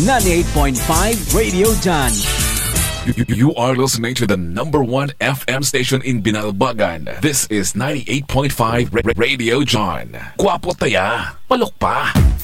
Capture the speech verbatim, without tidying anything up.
ninety-eight point five Radio John. You, you are listening to the number one F M station in Binalbagan. This is ninety-eight point five Radio John. Guwapo taya, palok pa.